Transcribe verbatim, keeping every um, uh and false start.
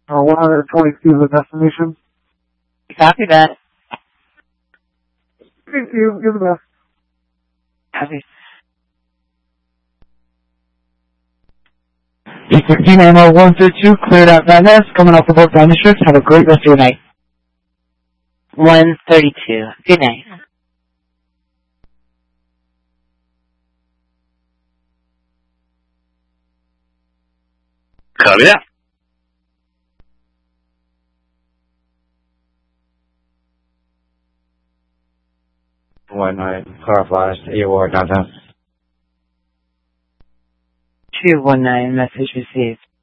Uh, one hundred twenty-two is the destination. Copy that. Thank you. You're the best. Copy. E fifteen M O one three two, cleared out Van Ness, coming off the boat down the strips. Have a great rest of your night. one thirty-two. Good night. Copy that. One nine, clarify, E O R downtown. two one nine, message received.